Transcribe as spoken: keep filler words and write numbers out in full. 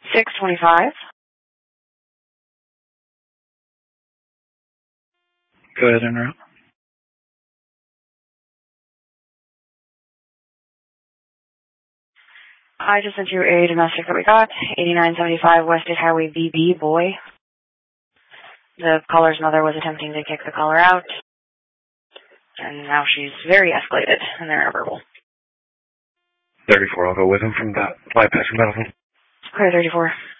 six twenty-five. Go ahead and route. I just sent you a domestic that we got, eighty-nine seventy-five Wested Highway B B, boy. The caller's mother was attempting to kick the caller out, and now she's very escalated, and they're verbal. thirty-four, I'll go with him from that bypassing battlefield. Clear thirty-four.